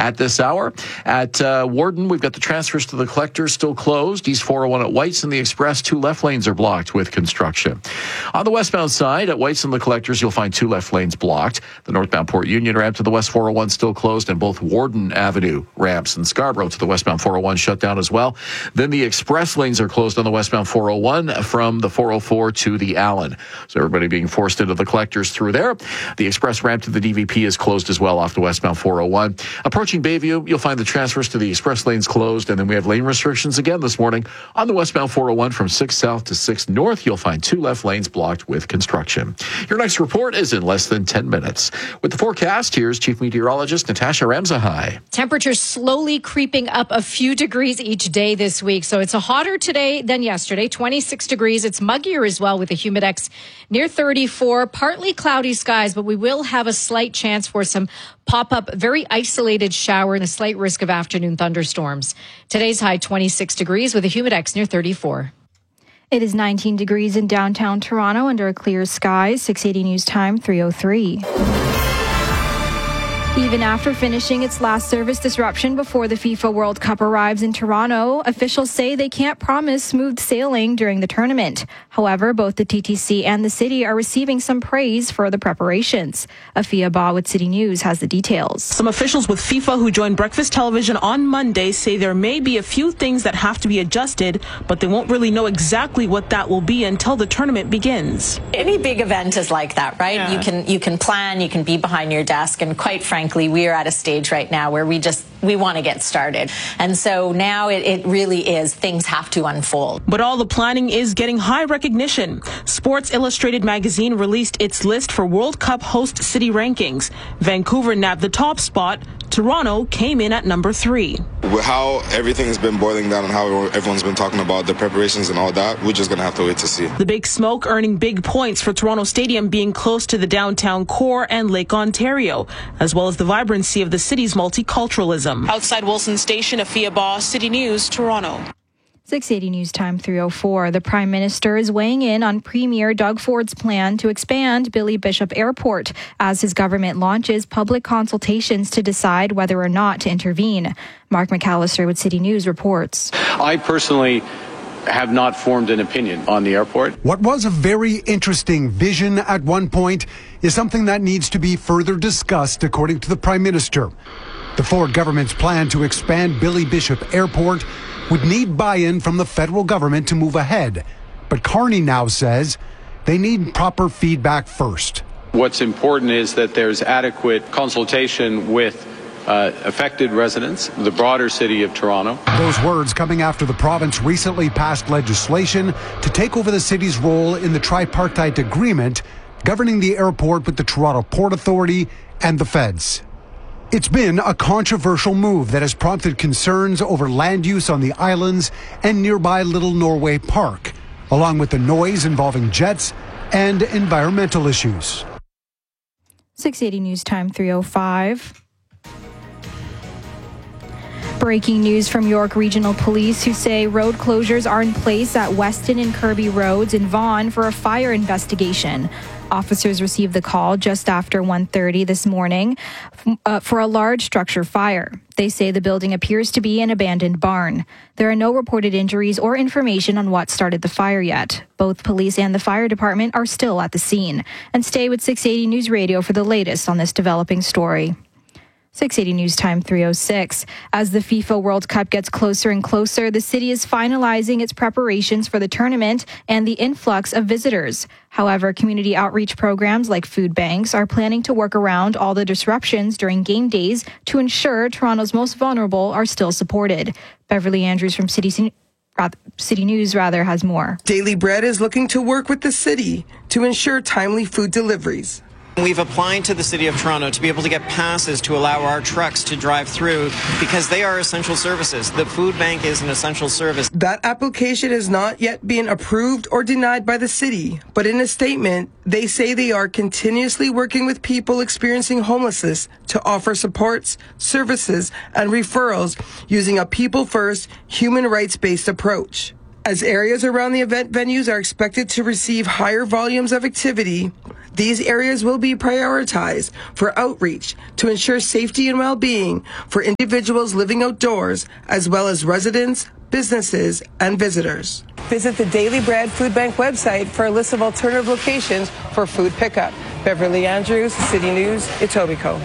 at this hour. At Warden, we've got the transfers to the collectors still closed. East 401 at Whites and the Express, 2 left lanes are blocked with construction. On the westbound side, at Whites and the collectors, you'll find 2 left lanes blocked. The northbound Port Union ramp to the West 401 still closed, and both Warden Avenue ramps and Scarborough to the westbound 401 shut down as well. Then the express lanes are closed on the westbound 401 from the 404 to the Allen. So everybody being forced into the collectors through there. The express ramp to the DVP is closed as well off the westbound 401. Approaching Bayview, you'll find the transfers to the express lanes closed, and then we have lane restrictions again this morning on the westbound 401 from 6 south to 6 north. You'll find 2 left lanes blocked with construction. Your next report is in less than 10 minutes. With the forecast, here's Chief Meteorologist Natasha Ramzahai. Temperatures slowly creeping up a few degrees each day this week. So it's hotter today than yesterday, 26 degrees. It's muggier as well with the humidex near 34. Partly cloudy skies, but we will have a slight chance for some pop-up, very isolated shower and a slight risk of afternoon thunderstorms. Today's high 26 degrees with a humidex near 34. It is 19 degrees in downtown Toronto under a clear sky. 680 News Time, 3:03. Even after finishing its last service disruption before the FIFA World Cup arrives in Toronto, officials say they can't promise smooth sailing during the tournament. However, both the TTC and the city are receiving some praise for the preparations. Afia Ba with City News has the details. Some officials with FIFA who joined Breakfast Television on Monday say there may be a few things that have to be adjusted, but they won't really know exactly what that will be until the tournament begins. Any big event is like that, right? Yeah. You can plan, you can be behind your desk, and quite frankly, we are at a stage right now where we want to get started. And so now it really is, things have to unfold. But all the planning is getting high recognition. Sports Illustrated magazine released its list for World Cup host city rankings. Vancouver nabbed the top spot. Toronto came in at number 3. With how everything's been boiling down and how everyone's been talking about the preparations and all that, we're just going to have to wait to see. The Big Smoke earning big points for Toronto Stadium being close to the downtown core and Lake Ontario, as well as the vibrancy of the city's multiculturalism. Outside Wilson Station, Afia Ba, City News, Toronto. 680 News Time, 3:04. The Prime Minister is weighing in on Premier Doug Ford's plan to expand Billy Bishop Airport as his government launches public consultations to decide whether or not to intervene. Mark McAllister with City News reports. I personally have not formed an opinion on the airport. What was a very interesting vision at one point is something that needs to be further discussed, according to the Prime Minister. The Ford government's plan to expand Billy Bishop Airport would need buy-in from the federal government to move ahead. But Carney now says they need proper feedback first. What's important is that there's adequate consultation with affected residents, the broader city of Toronto. Those words coming after the province recently passed legislation to take over the city's role in the tripartite agreement governing the airport with the Toronto Port Authority and the feds. It's been a controversial move that has prompted concerns over land use on the islands and nearby Little Norway Park, along with the noise involving jets and environmental issues. 680 News Time, 3:05. Breaking news from York Regional Police, who say road closures are in place at Weston and Kirby Roads in Vaughan for a fire investigation. Officers received the call just after 1:30 this morning for a large structure fire. They say the building appears to be an abandoned barn. There are no reported injuries or information on what started the fire yet. Both police and the fire department are still at the scene. And stay with 680 News Radio for the latest on this developing story. 680 News Time, 3:06. As the FIFA World Cup gets closer and closer, the city is finalizing its preparations for the tournament and the influx of visitors. However, community outreach programs like food banks are planning to work around all the disruptions during game days to ensure Toronto's most vulnerable are still supported. Beverly Andrews from City News has more. Daily Bread is looking to work with the city to ensure timely food deliveries. We've applied to the City of Toronto to be able to get passes to allow our trucks to drive through because they are essential services. The food bank is an essential service. That application has not yet been approved or denied by the city, but in a statement, they say they are continuously working with people experiencing homelessness to offer supports, services, and referrals using a people-first, human rights-based approach. As areas around the event venues are expected to receive higher volumes of activity, These areas will be prioritized for outreach to ensure safety and well-being for individuals living outdoors, as well as residents, businesses, and visitors. Visit the Daily Bread Food Bank website for a list of alternative locations for food pickup. Beverly Andrews, City News, Etobicoke.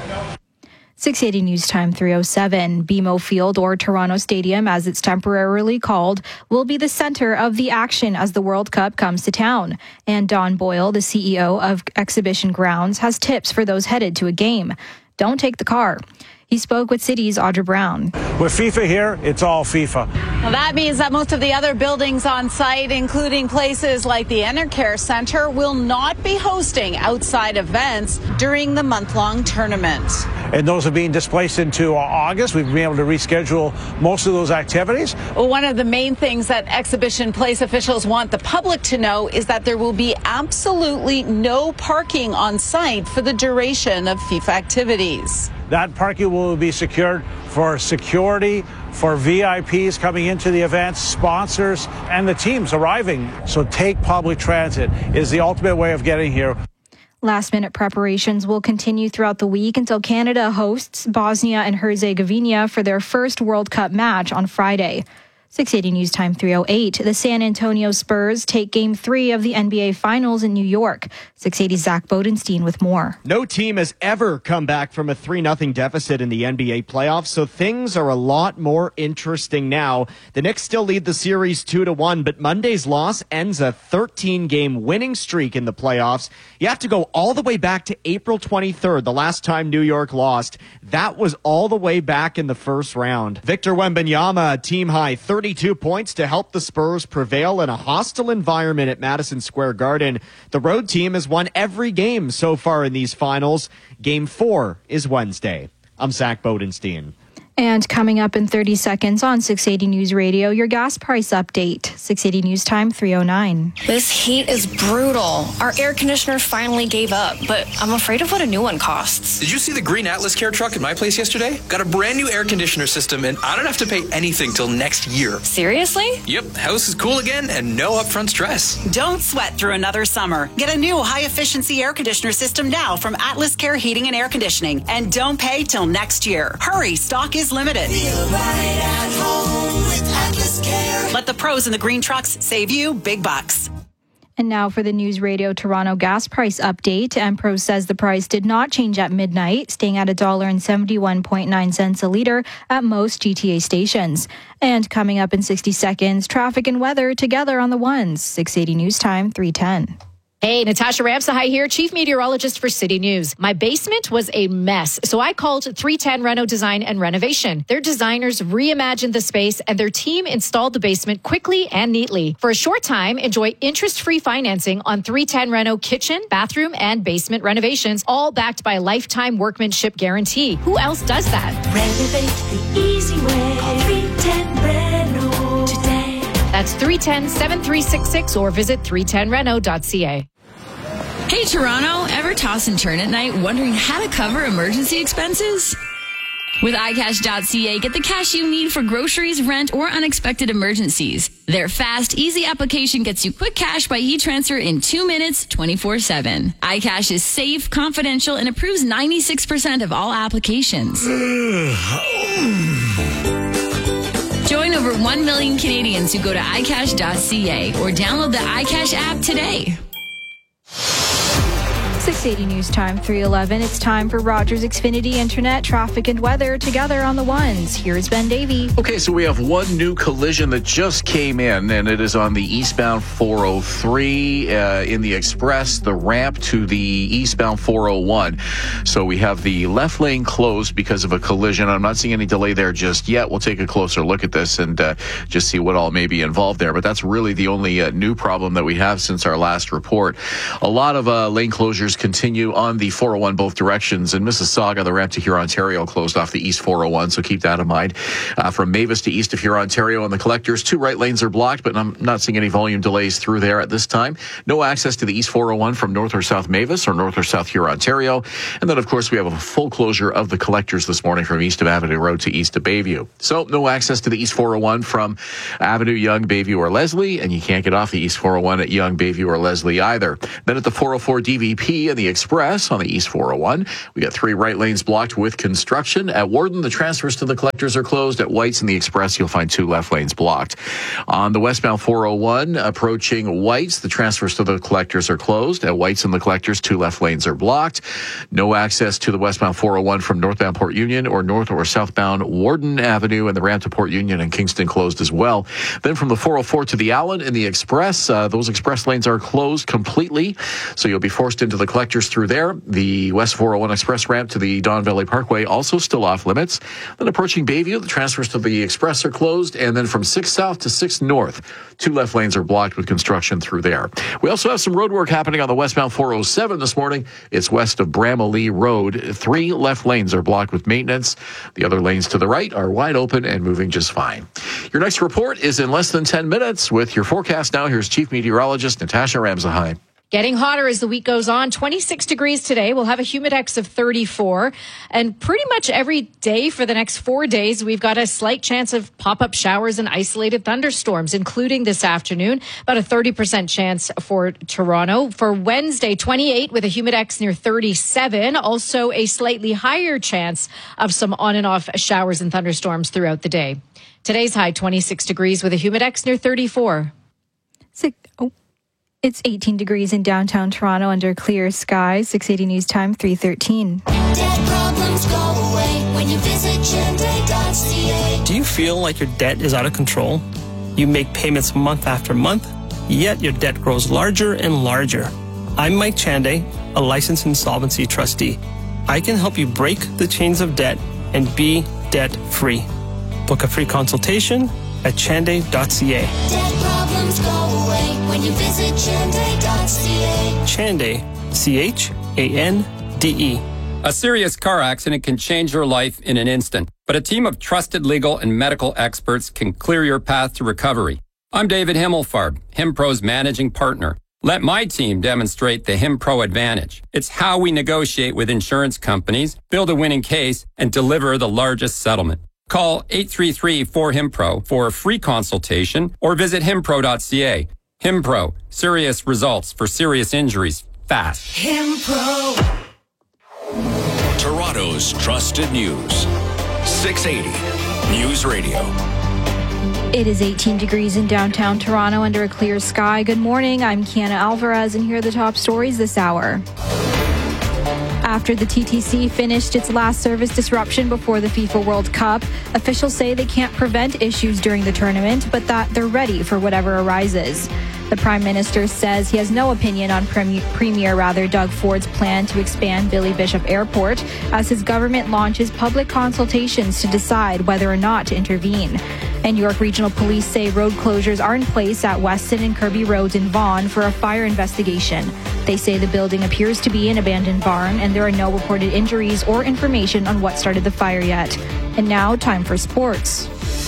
680 News Time 3:07. BMO Field, or Toronto Stadium as it's temporarily called, will be the center of the action as the World Cup comes to town. And Don Boyle, the CEO of Exhibition Grounds, has tips for those headed to a game. Don't take the car. He spoke with City's Audra Brown. With FIFA here, it's all FIFA. Well, that means that most of the other buildings on site, including places like the Enercare Centre, will not be hosting outside events during the month-long tournament. And those are being displaced into August. We've been able to reschedule most of those activities. Well, one of the main things that Exhibition Place officials want the public to know is that there will be absolutely no parking on site for the duration of FIFA activities. That parking will be secured for security, for VIPs coming into the events, sponsors, and the teams arriving. So take public transit is the ultimate way of getting here. Last-minute preparations will continue throughout the week until Canada hosts Bosnia and Herzegovina for their first World Cup match on Friday. 680 News Time 3:08. The San Antonio Spurs take Game 3 of the NBA Finals in New York. 680 Zach Bodenstein with more. No team has ever come back from a 3-0 deficit in the NBA playoffs, so things are a lot more interesting now. The Knicks still lead the series 2-1, but Monday's loss ends a 13-game winning streak in the playoffs. You have to go all the way back to April 23rd, the last time New York lost. That was all the way back in the first round. Victor Wembanyama, a team-high 32 points to help the Spurs prevail in a hostile environment at Madison Square Garden. The road team has won every game so far in these finals. Game 4 is Wednesday. I'm Zach Bodenstein. And coming up in 30 seconds on 680 News Radio, your gas price update. 680 News Time 3:09. This heat is brutal. Our air conditioner finally gave up, but I'm afraid of what a new one costs. Did you see the green Atlas Care truck at my place yesterday? Got a brand new air conditioner system, and I don't have to pay anything till next year. Seriously? Yep, house is cool again and no upfront stress. Don't sweat through another summer. Get a new high-efficiency air conditioner system now from Atlas Care Heating and Air Conditioning, and don't pay till next year. Hurry, stock is limited. Feel right at home with Atlas Care. Let the pros in the green trucks save you big bucks. And now for the News Radio Toronto gas price update. Empro says the price did not change at midnight, staying at $1.71.9 a litre at most GTA stations. And coming up in 60 seconds, traffic and weather together on the ones. 680 News Time 3:10. Hey, Natasha Ramsahai here, Chief Meteorologist for City News. My basement was a mess, so I called 310 Reno Design and Renovation. Their designers reimagined the space, and their team installed the basement quickly and neatly. For a short time, enjoy interest-free financing on 310 Reno kitchen, bathroom, and basement renovations, all backed by a lifetime workmanship guarantee. Who else does that? Renovate the easy way. Call 310 Reno today. That's 310-7366 or visit 310reno.ca. Hey, Toronto, ever toss and turn at night wondering how to cover emergency expenses? With iCash.ca, get the cash you need for groceries, rent, or unexpected emergencies. Their fast, easy application gets you quick cash by e-transfer in 2 minutes, 24/7. iCash is safe, confidential, and approves 96% of all applications. Join over 1 million Canadians who go to iCash.ca or download the iCash app today. 680 News Time 3:11. It's time for Rogers Xfinity Internet, traffic and weather together on the ones. Here's Ben Davey. Okay, so we have one new collision that just came in, and it is on the eastbound 403 in the Express, the ramp to the eastbound 401. So we have the left lane closed because of a collision. I'm not seeing any delay there just yet. We'll take a closer look at this and just see what all may be involved there. But that's really the only new problem that we have since our last report. A lot of lane closures continue on the 401 both directions. In Mississauga, the ramp to Huron, Ontario closed off the east 401, so keep that in mind. From Mavis to east of Huron, Ontario on the collectors, 2 right lanes are blocked, but I'm not seeing any volume delays through there at this time. No access to the east 401 from north or south Mavis or north or south Huron, Ontario. And then, of course, we have a full closure of the collectors this morning from east of Avenue Road to east of Bayview. So no access to the east 401 from Avenue, Yonge, Bayview, or Leslie, and you can't get off the east 401 at Yonge, Bayview, or Leslie either. Then at the 404 DVP and the Express on the East 401. We got 3 right lanes blocked with construction. At Warden, the transfers to the collectors are closed. At White's and the Express, you'll find 2 left lanes blocked. On the westbound 401, approaching White's, the transfers to the collectors are closed. At White's and the collectors, 2 left lanes are blocked. No access to the westbound 401 from northbound Port Union or north or southbound Warden Avenue, and the ramp to Port Union and Kingston closed as well. Then from the 404 to the Allen and the Express, those express lanes are closed completely, so you'll be forced into the collectors through there. The West 401 Express ramp to the Don Valley Parkway also still off limits. Then approaching Bayview, the transfers to the Express are closed, and then from 6 South to 6 North, 2 left lanes are blocked with construction through there. We also have some road work happening on the westbound 407 this morning. It's west of Bramalea Road. 3 left lanes are blocked with maintenance. The other lanes to the right are wide open and moving just fine. Your next report is in less than 10 minutes. With your forecast now, here's Chief Meteorologist Natasha Ramsahai. Getting hotter as the week goes on. 26 degrees today. We'll have a humidex of 34. And pretty much every day for the next 4 days, we've got a slight chance of pop-up showers and isolated thunderstorms, including this afternoon. About a 30% chance for Toronto. For Wednesday, 28 with a humidex near 37. Also a slightly higher chance of some on and off showers and thunderstorms throughout the day. Today's high, 26 degrees with a humidex near 34. It's 18 degrees in downtown Toronto under clear skies. 680 News Time, 3:13. Debt problems go away when you visit Chande.ca. Do you feel like your debt is out of control? You make payments month after month, yet your debt grows larger and larger. I'm Mike Chande, a licensed insolvency trustee. I can help you break the chains of debt and be debt-free. Book a free consultation at Chande.ca. Debt problems go away when you visit Chande.ca. Chande, C-H-A-N-D-E. A serious car accident can change your life in an instant, but a team of trusted legal and medical experts can clear your path to recovery. I'm David Himmelfarb, HimPro's managing partner. Let my team demonstrate the HimPro advantage. It's how we negotiate with insurance companies, build a winning case, and deliver the largest settlement. Call 833-4HIMPRO for a free consultation or visit himpro.ca. HimPro, serious results for serious injuries fast. HimPro. Toronto's trusted news. 680 News Radio. It is 18 degrees in downtown Toronto under a clear sky. Good morning. I'm Kiana Alvarez, and here are the top stories this hour. After the TTC finished its last service disruption before the FIFA World Cup, officials say they can't prevent issues during the tournament, but that they're ready for whatever arises. The Prime Minister says he has no opinion on Premier Doug Ford's plan to expand Billy Bishop Airport as his government launches public consultations to decide whether or not to intervene. And York Regional Police say road closures are in place at Weston and Kirby Roads in Vaughan for a fire investigation. They say the building appears to be an abandoned barn and there are no reported injuries or information on what started the fire yet. And now, time for sports.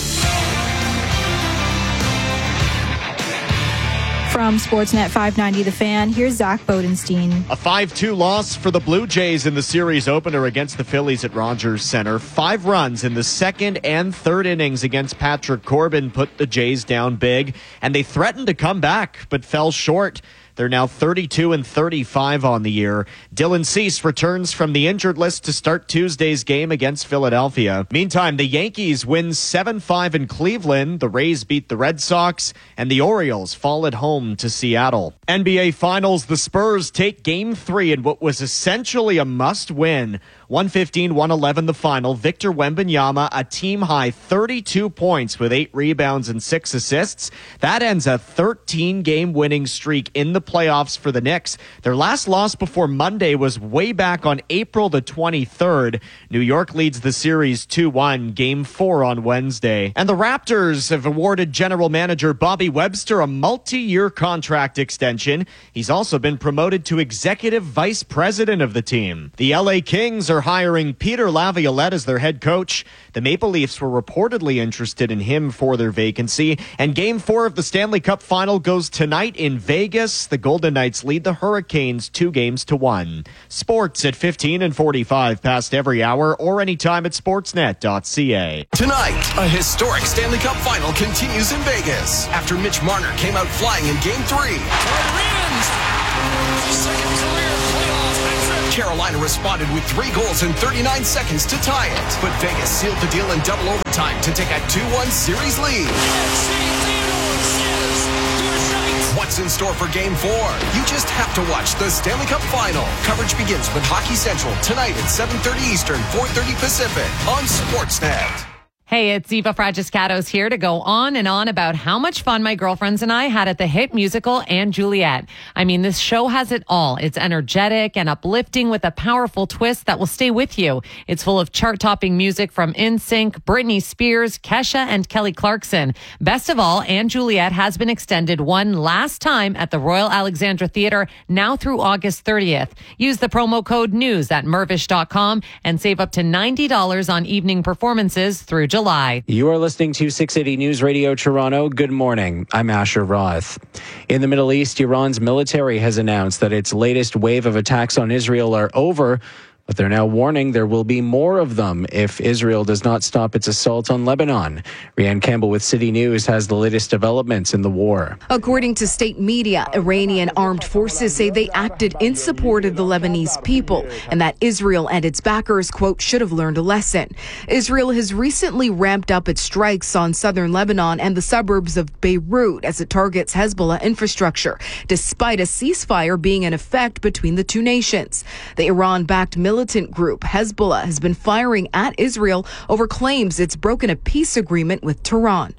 From Sportsnet 590 The Fan, here's Zach Bodenstein. A 5-2 loss for the Blue Jays in the series opener against the Phillies at Rogers Center. 5 runs in the second and third innings against Patrick Corbin put the Jays down big, and they threatened to come back but fell short. They're now 32-35 on the year. Dylan Cease returns from the injured list to start Tuesday's game against Philadelphia. Meantime, the Yankees win 7-5 in Cleveland. The Rays beat the Red Sox, and the Orioles fall at home to Seattle. NBA Finals, the Spurs take Game 3 in what was essentially a must-win. 115-111 the final. Victor Wembanyama, a team-high 32 points with 8 rebounds and 6 assists. That ends a 13-game winning streak in the playoffs for the Knicks. Their last loss before Monday was way back on April the 23rd. New York leads the series 2-1, Game 4 on Wednesday. And the Raptors have awarded general manager Bobby Webster a multi-year contract extension. He's also been promoted to executive vice president of the team. The LA Kings are hiring Peter Laviolette as their head coach. The Maple Leafs were reportedly interested in him for their vacancy. And Game 4 of the Stanley Cup Final goes tonight in Vegas. The Golden Knights lead the Hurricanes 2-1. Sports at 15 and 45 past every hour or anytime at sportsnet.ca. Tonight, a historic Stanley Cup Final continues in Vegas after Mitch Marner came out flying in Game 3. Second career playoff Carolina responded with 3 goals in 39 seconds to tie it. But Vegas sealed the deal in double overtime to take a 2-1 series lead. What's in store for Game 4? You just have to watch the Stanley Cup Final. Coverage begins with Hockey Central tonight at 7:30 Eastern, 4:30 Pacific on Sportsnet. Hey, it's Eva Fragiscatos here to go on and on about how much fun my girlfriends and I had at the hit musical & Juliet. I mean, this show has it all. It's energetic and uplifting with a powerful twist that will stay with you. It's full of chart-topping music from NSYNC, Britney Spears, Kesha, and Kelly Clarkson. Best of all, & Juliet has been extended one last time at the Royal Alexandra Theatre, now through August 30th. Use the promo code NEWS at mervish.com and save up to $90 on evening performances through July. You are listening to 680 News Radio Toronto. Good morning. I'm Asher Roth. In the Middle East, Iran's military has announced that its latest wave of attacks on Israel are over, but they're now warning there will be more of them if Israel does not stop its assault on Lebanon. Rianne Campbell with City News has the latest developments in the war. According to state media, Iranian armed forces say they acted in support of the Lebanese people and that Israel and its backers, quote, should have learned a lesson. Israel has recently ramped up its strikes on southern Lebanon and the suburbs of Beirut as it targets Hezbollah infrastructure, despite a ceasefire being in effect between the two nations. The Iran-backed militant group Hezbollah has been firing at Israel over claims it's broken a peace agreement with Tehran.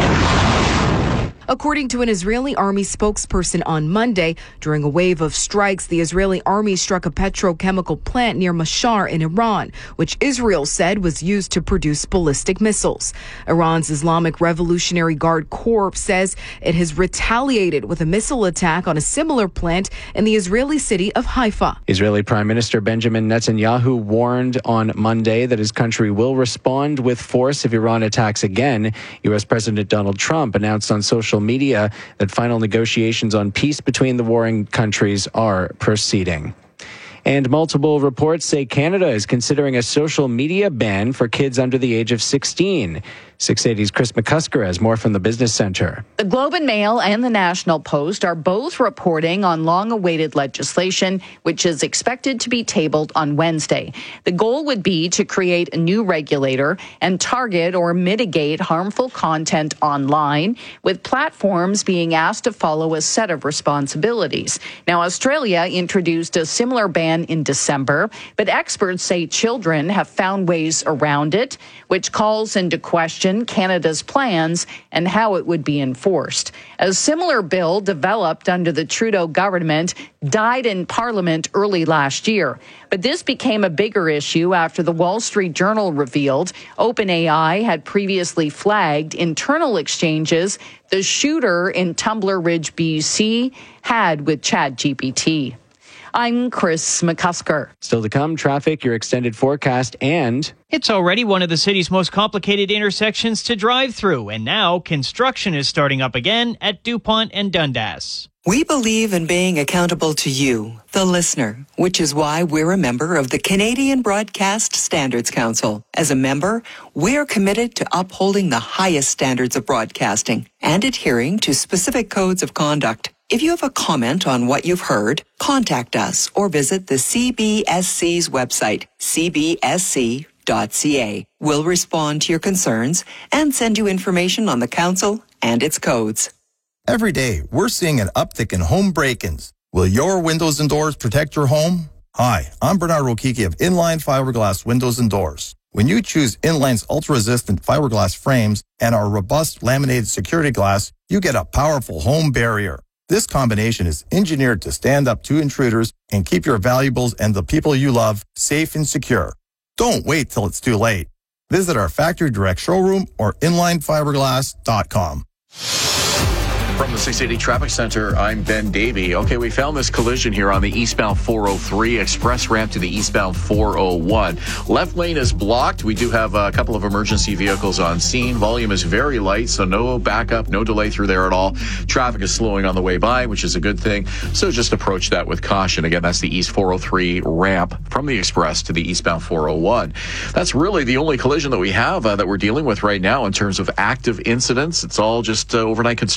According to an Israeli army spokesperson on Monday, during a wave of strikes, the Israeli army struck a petrochemical plant near Mashhar in Iran, which Israel said was used to produce ballistic missiles. Iran's Islamic Revolutionary Guard Corps says it has retaliated with a missile attack on a similar plant in the Israeli city of Haifa. Israeli Prime Minister Benjamin Netanyahu warned on Monday that his country will respond with force if Iran attacks again. U.S. President Donald Trump announced on social media that final negotiations on peace between the warring countries are proceeding. And multiple reports say Canada is considering a social media ban for kids under the age of 16. 680's Chris McCusker has more from the Business Center. The Globe and Mail and the National Post are both reporting on long-awaited legislation, which is expected to be tabled on Wednesday. The goal would be to create a new regulator and target or mitigate harmful content online, with platforms being asked to follow a set of responsibilities. Now, Australia introduced a similar ban in December, but experts say children have found ways around it, which calls into question Canada's plans and how it would be enforced. A similar bill developed under the Trudeau government died in Parliament early last year. But this became a bigger issue after the Wall Street Journal revealed OpenAI had previously flagged internal exchanges the shooter in Tumbler Ridge, BC had with ChatGPT. I'm Chris McCusker. Still to come, traffic, your extended forecast, and it's already one of the city's most complicated intersections to drive through, and now construction is starting up again at DuPont and Dundas. We believe in being accountable to you, the listener, which is why we're a member of the Canadian Broadcast Standards Council. As a member, we're committed to upholding the highest standards of broadcasting and adhering to specific codes of conduct. If you have a comment on what you've heard, contact us or visit the CBSC's website, cbsc.ca. We'll respond to your concerns and send you information on the council and its codes. Every day, we're seeing an uptick in home break-ins. Will your windows and doors protect your home? Hi, I'm Bernard Rokiki of Inline Fiberglass Windows and Doors. When you choose Inline's ultra-resistant fiberglass frames and our robust laminated security glass, you get a powerful home barrier. This combination is engineered to stand up to intruders and keep your valuables and the people you love safe and secure. Don't wait till it's too late. Visit our factory direct showroom or inlinefiberglass.com. From the 680 Traffic Center, I'm Ben Davey. Okay, we found this collision here on the eastbound 403 express ramp to the eastbound 401. Left lane is blocked. We do have a couple of emergency vehicles on scene. Volume is very light, so no backup, no delay through there at all. Traffic is slowing on the way by, which is a good thing. So just approach that with caution. Again, that's the east 403 ramp from the express to the eastbound 401. That's really the only collision that we have that we're dealing with right now in terms of active incidents. It's all just overnight construction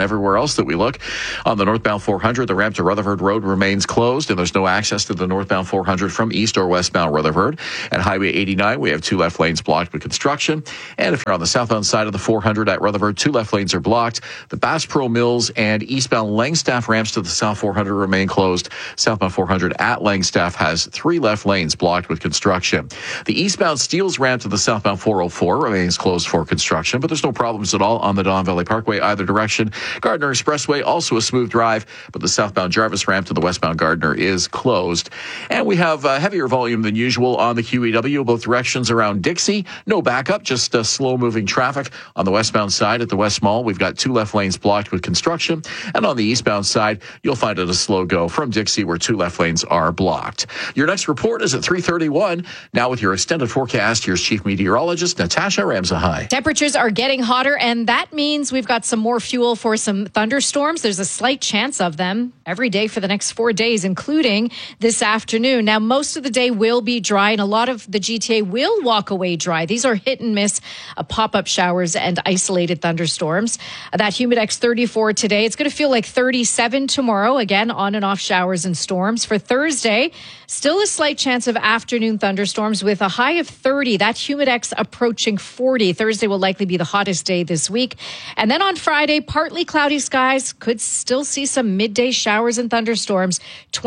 everywhere else that we look. On the northbound 400, the ramp to Rutherford Road remains closed, and there's no access to the northbound 400 from east or westbound Rutherford. At Highway 89, we have 2 left lanes blocked with construction. And if you're on the southbound side of the 400 at Rutherford, 2 left lanes are blocked. The Bass Pro Mills and eastbound Langstaff ramps to the south 400 remain closed. Southbound 400 at Langstaff has 3 left lanes blocked with construction. The eastbound Steeles ramp to the southbound 404 remains closed for construction, but there's no problems at all on the Don Valley Parkway either direction. Gardner Expressway, also a smooth drive, but the southbound Jarvis ramp to the westbound Gardner is closed. And we have heavier volume than usual on the QEW, both directions around Dixie. No backup, just slow-moving traffic. On the westbound side at the West Mall, we've got 2 left lanes blocked with construction. And on the eastbound side, you'll find it a slow go from Dixie, where 2 left lanes are blocked. Your next report is at 3:31. Now with your extended forecast, here's Chief Meteorologist Natasha Ramsahai. Temperatures are getting hotter, and that means we've got some more fuel for some thunderstorms. There's a slight chance of them every day for the next 4 days, including this afternoon. Now, most of the day will be dry, and a lot of the GTA will walk away dry. These are hit and miss pop-up showers and isolated thunderstorms. That Humidex 34 today. It's going to feel like 37 tomorrow. Again, on and off showers and storms. For Thursday, still a slight chance of afternoon thunderstorms with a high of 30. That Humidex approaching 40. Thursday will likely be the hottest day this week. And then on Friday, partly cloudy skies. Could still see some midday showers and thunderstorms.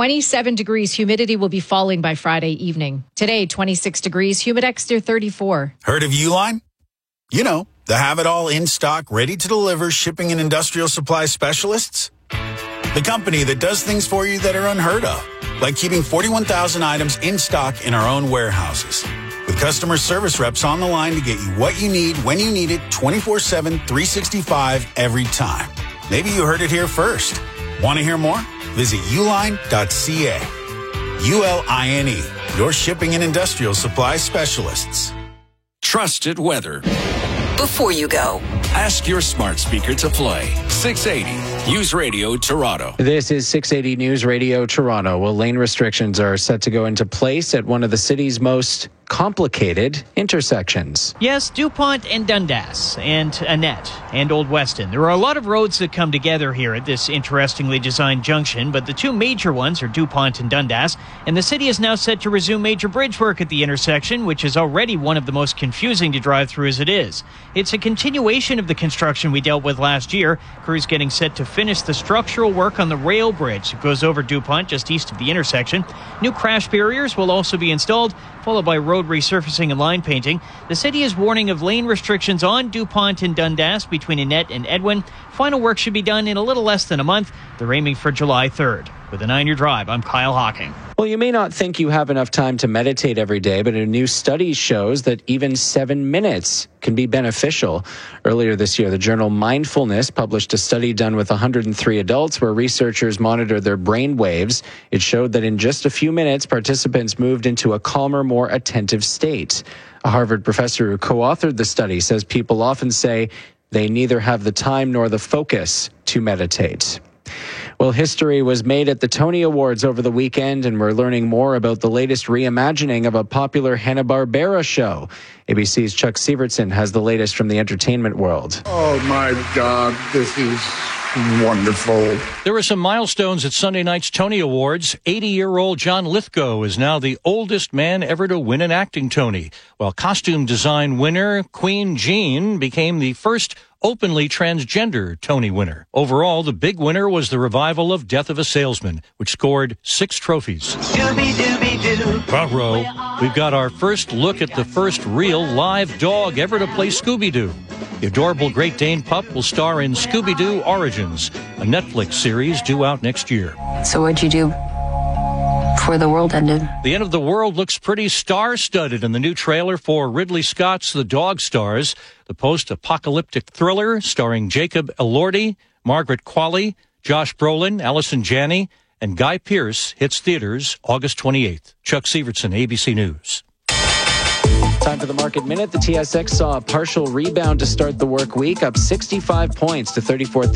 27 degrees. Humidity will be falling by Friday evening. Today, 26 degrees. Humidex near 34. Heard of Uline? You know, the have-it-all in-stock, ready-to-deliver shipping and industrial supply specialists. The company that does things for you that are unheard of, like keeping 41,000 items in stock in our own warehouses. With customer service reps on the line to get you what you need, when you need it, 24/7, 365, every time. Maybe you heard it here first. Want to hear more? Visit uline.ca. ULINE, your shipping and industrial supply specialists. Trusted weather. Before you go, ask your smart speaker to play 680 News Radio Toronto. This is 680 News Radio Toronto. Well, lane restrictions are set to go into place at one of the city's most complicated intersections. Yes, DuPont and Dundas and Annette and Old Weston. There are a lot of roads that come together here at this interestingly designed junction, but the 2 major ones are DuPont and Dundas, and the city is now set to resume major bridge work at the intersection, which is already one of the most confusing to drive through as it is. It's a continuation of the construction we dealt with last year. Crews getting set to finish the structural work on the rail bridge that goes over DuPont just east of the intersection. New crash barriers will also be installed, followed by road resurfacing and line painting. The city is warning of lane restrictions on DuPont and Dundas between Annette and Edwin. Final work should be done in a little less than a month. They're aiming for July 3rd. With a 9 Year Drive, I'm Kyle Hawking. Well, you may not think you have enough time to meditate every day, but a new study shows that even 7 minutes can be beneficial. Earlier this year, the journal Mindfulness published a study done with 103 adults where researchers monitored their brain waves. It showed that in just a few minutes, participants moved into a calmer, more attentive state. A Harvard professor who co-authored the study says people often say they neither have the time nor the focus to meditate. Well, history was made at the Tony Awards over the weekend, and we're learning more about the latest reimagining of a popular Hanna-Barbera show. ABC's Chuck Sievertson has the latest from the entertainment world. Oh, my God, this is wonderful. There were some milestones at Sunday night's Tony Awards. 80-year-old John Lithgow is now the oldest man ever to win an acting Tony, while costume design winner Queen Jean became the first openly transgender Tony winner. Overall, the big winner was the revival of Death of a Salesman, which scored 6 trophies. Bravo. We've got our first look at the first real live dog ever to play Scooby-Doo. The adorable Great Dane pup will star in Scooby-Doo Origins, a Netflix series due out next year. So what'd you do before the world ended? The end of the world looks pretty star-studded in the new trailer for Ridley Scott's The Dog Stars, the post-apocalyptic thriller starring Jacob Elordi, Margaret Qualley, Josh Brolin, Allison Janney, and Guy Pearce hits theaters August 28th. Chuck Sievertson, ABC News. Time for the Market Minute. The TSX saw a partial rebound to start the work week, up 65 points to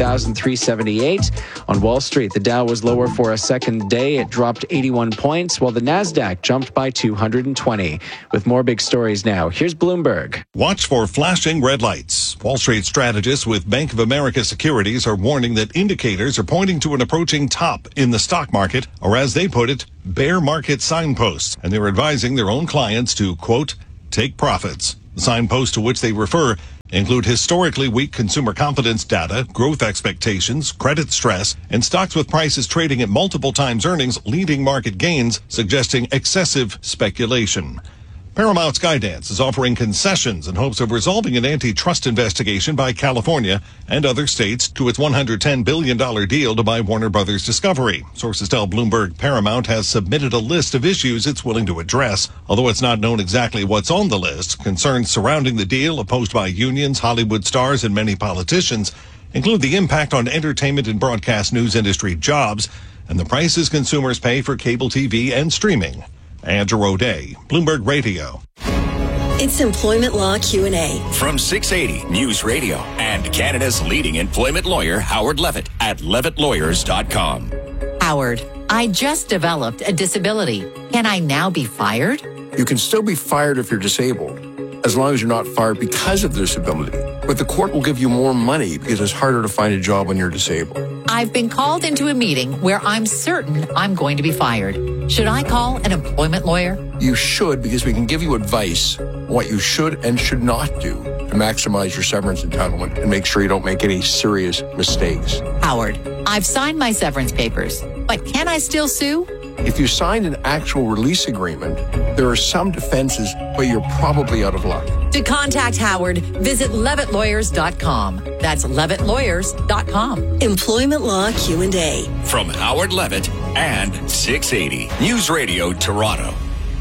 34,378. On Wall Street, the Dow was lower for a second day. It dropped 81 points, while the Nasdaq jumped by 220. With more big stories now, here's Bloomberg. Watch for flashing red lights. Wall Street strategists with Bank of America Securities are warning that indicators are pointing to an approaching top in the stock market, or as they put it, bear market signposts, and they're advising their own clients to, quote, take profits. The signposts to which they refer include historically weak consumer confidence data, growth expectations, credit stress, and stocks with prices trading at multiple times earnings leading market gains, suggesting excessive speculation. Paramount Skydance is offering concessions in hopes of resolving an antitrust investigation by California and other states to its $110 billion deal to buy Warner Brothers Discovery. Sources tell Bloomberg Paramount has submitted a list of issues it's willing to address. Although it's not known exactly what's on the list, concerns surrounding the deal, opposed by unions, Hollywood stars, and many politicians, include the impact on entertainment and broadcast news industry jobs and the prices consumers pay for cable TV and streaming. Andrew O'Day, Bloomberg Radio. It's Employment Law Q&A. From 680 News Radio and Canada's leading employment lawyer, Howard Levitt, at levittlawyers.com. Howard, I just developed a disability. Can I now be fired? You can still be fired if you're disabled, as long as you're not fired because of disability. But the court will give you more money because it's harder to find a job when you're disabled. I've been called into a meeting where I'm certain I'm going to be fired. Should I call an employment lawyer? You should, because we can give you advice on what you should and should not do to maximize your severance entitlement and make sure you don't make any serious mistakes. Howard, I've signed my severance papers, but can I still sue? If you signed an actual release agreement, there are some defenses, but you're probably out of luck. To contact Howard, visit levittlawyers.com. That's levittlawyers.com. Employment Law Q&A. From Howard Levitt and 680 News Radio Toronto.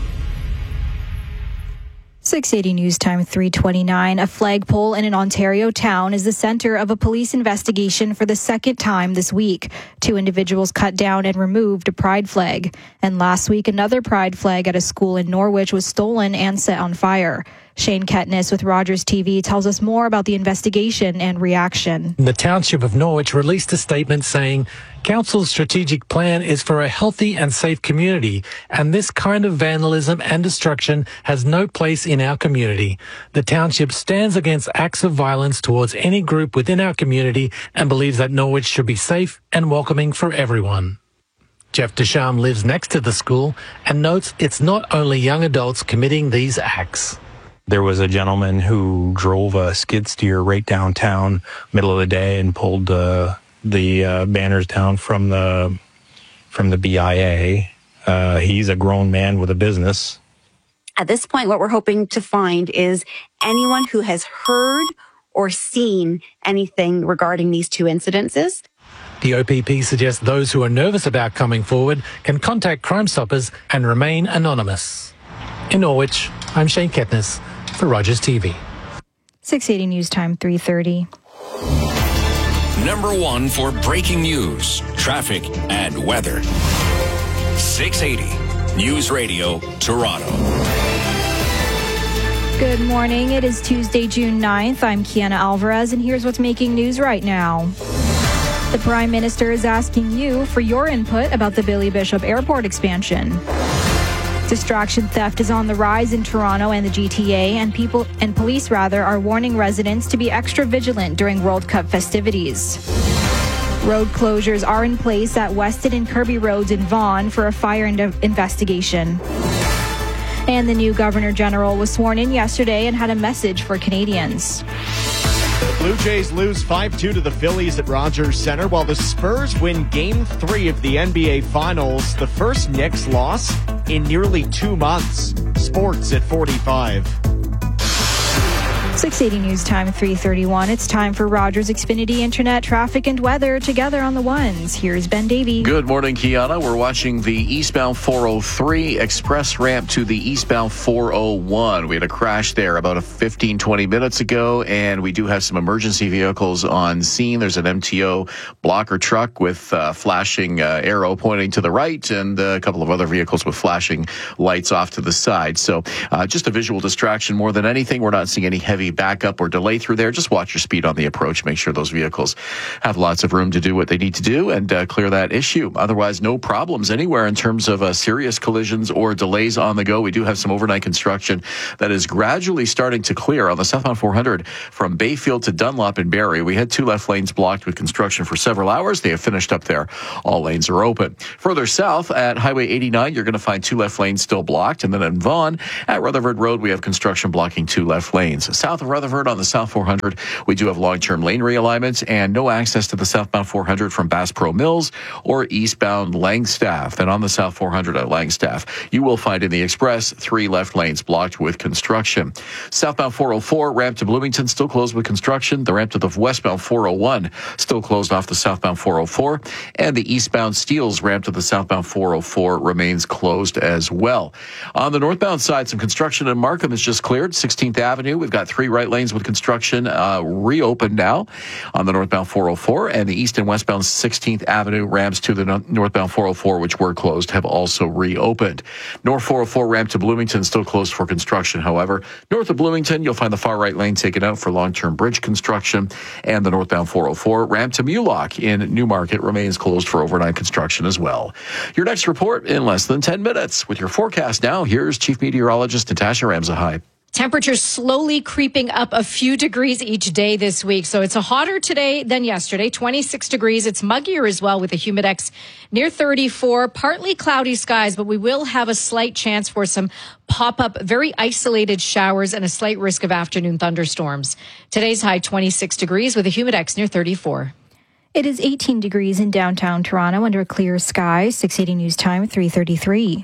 680 News Time 3:29. A flagpole in an Ontario town is the center of a police investigation for the second time this week. 2 individuals cut down and removed a pride flag. And last week, another pride flag at a school in Norwich was stolen and set on fire. Shane Ketness with Rogers TV tells us more about the investigation and reaction. The Township of Norwich released a statement saying, Council's strategic plan is for a healthy and safe community, and this kind of vandalism and destruction has no place in our community. The Township stands against acts of violence towards any group within our community and believes that Norwich should be safe and welcoming for everyone. Jeff Deschamps lives next to the school and notes it's not only young adults committing these acts. There was a gentleman who drove a skid steer right downtown, middle of the day, and pulled the banners down from the BIA. He's a grown man with a business. At this point, what we're hoping to find is anyone who has heard or seen anything regarding these 2 incidences. The OPP suggests those who are nervous about coming forward can contact Crime Stoppers and remain anonymous. In Norwich, I'm Shane Ketness for Rogers TV. 680 News Time 3:30. Number 1 for breaking news, traffic, and weather. 680 News Radio Toronto. Good morning. It is Tuesday, June 9th. I'm Kiana Alvarez, and here's what's making news right now. The Prime Minister is asking you for your input about the Billy Bishop Airport expansion. Distraction theft is on the rise in Toronto and the GTA, and police are warning residents to be extra vigilant during World Cup festivities. Road closures are in place at Weston and Kirby Roads in Vaughan for a fire investigation. And the new Governor General was sworn in yesterday and had a message for Canadians. The Blue Jays lose 5-2 to the Phillies at Rogers Centre, while the Spurs win Game 3 of the NBA Finals, the first Knicks loss in nearly 2 months. Sports at 45. 680 News Time, 3:31. It's time for Rogers Xfinity Internet traffic and weather together on the ones. Here's Ben Davey. Good morning, Kiana. We're watching the eastbound 403 express ramp to the eastbound 401. We had a crash there about 15-20 minutes ago, and we do have some emergency vehicles on scene. There's an MTO blocker truck with flashing arrow pointing to the right, and a couple of other vehicles with flashing lights off to the side. So just a visual distraction more than anything. We're not seeing any heavy backup or delay through there. Just watch your speed on the approach. Make sure those vehicles have lots of room to do what they need to do and clear that issue. Otherwise, no problems anywhere in terms of serious collisions or delays on the go. We do have some overnight construction that is gradually starting to clear on the southbound 400 from Bayfield to Dunlop and Barrie. We had two left lanes blocked with construction for several hours. They have finished up there. All lanes are open. Further south at Highway 89, you're going to find two left lanes still blocked. And then in Vaughan at Rutherford Road, we have construction blocking two left lanes. South of Rutherford on the South 400, we do have long-term lane realignments and no access to the southbound 400 from Bass Pro Mills or eastbound Langstaff. Then on the South 400 at Langstaff, you will find in the express three left lanes blocked with construction. Southbound 404, ramp to Bloomington, still closed with construction. The ramp to the westbound 401, still closed off the southbound 404. And the eastbound Steeles ramp to the southbound 404 remains closed as well. On the northbound side, some construction in Markham is just cleared. 16th Avenue, we've got three right lanes with construction reopened now on the northbound 404, and the east and westbound 16th Avenue ramps to the northbound 404, which were closed, have also reopened. North 404 ramp to Bloomington still closed for construction. However, north of Bloomington, you'll find the far right lane taken out for long-term bridge construction, and the northbound 404 ramp to Mulock in Newmarket remains closed for overnight construction as well. Your next report in less than 10 minutes. With your forecast now, here's Chief Meteorologist Natasha Ramzahai. Temperatures slowly creeping up a few degrees each day this week. So it's hotter today than yesterday, 26 degrees. It's muggier as well with a humidex near 34. Partly cloudy skies, but we will have a slight chance for some pop-up, very isolated showers and a slight risk of afternoon thunderstorms. Today's high 26 degrees with a humidex near 34. It is 18 degrees in downtown Toronto under a clear sky. 680 News Time, 3:33.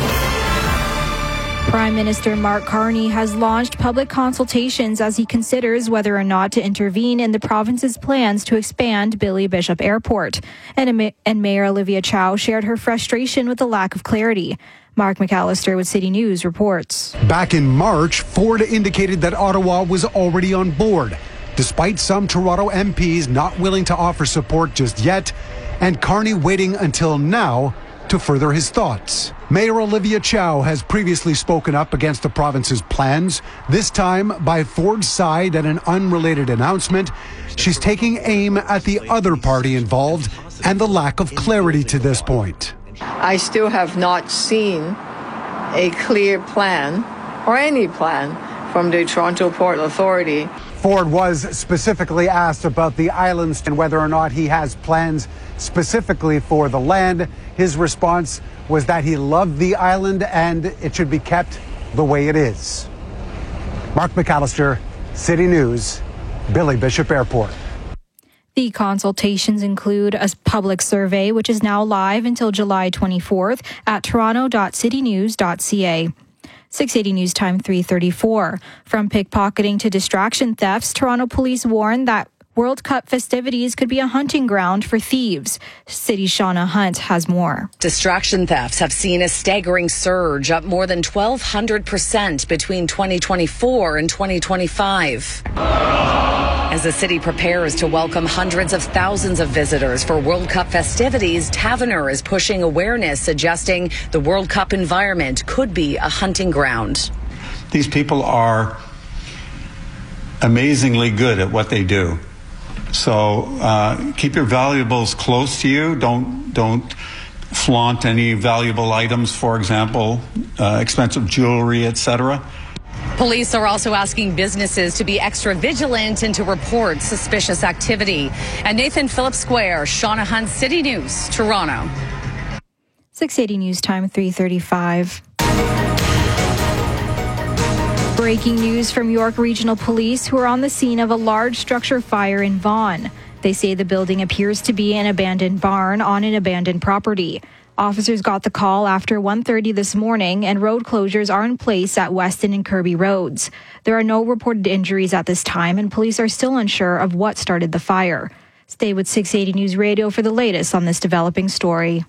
Prime Minister Mark Carney has launched public consultations as he considers whether or not to intervene in the province's plans to expand Billy Bishop Airport. And Mayor Olivia Chow shared her frustration with the lack of clarity. Mark McAllister with City News reports. Back in March, Ford indicated that Ottawa was already on board, despite some Toronto MPs not willing to offer support just yet, and Carney waiting until now to further his thoughts. Mayor Olivia Chow has previously spoken up against the province's plans, this time by Ford's side at an unrelated announcement. She's taking aim at the other party involved and the lack of clarity to this point. I still have not seen a clear plan or any plan from the Toronto Port Authority. Ford was specifically asked about the islands and whether or not he has plans specifically for the land. His response was that he loved the island and it should be kept the way it is. Mark McAllister, City News, Billy Bishop Airport. The consultations include a public survey, which is now live until July 24th at toronto.citynews.ca. 680 News Time, 3:34. From pickpocketing to distraction thefts, Toronto police warn that World Cup festivities could be a hunting ground for thieves. City's Shauna Hunt has more. Distraction thefts have seen a staggering surge, up more than 1,200% between 2024 and 2025. As the city prepares to welcome hundreds of thousands of visitors for World Cup festivities, Taverner is pushing awareness, suggesting the World Cup environment could be a hunting ground. These people are amazingly good at what they do. So keep your valuables close to you. Don't flaunt any valuable items, for example, expensive jewelry, etc. Police are also asking businesses to be extra vigilant and to report suspicious activity. At Nathan Phillips Square, Shauna Hunt, City News, Toronto. 680 News Time, 3:35. Breaking news from York Regional Police, who are on the scene of a large structure fire in Vaughan. They say the building appears to be an abandoned barn on an abandoned property. Officers got the call after 1:30 this morning, and road closures are in place at Weston and Kirby roads. There are no reported injuries at this time, and police are still unsure of what started the fire. Stay with 680 News Radio for the latest on this developing story.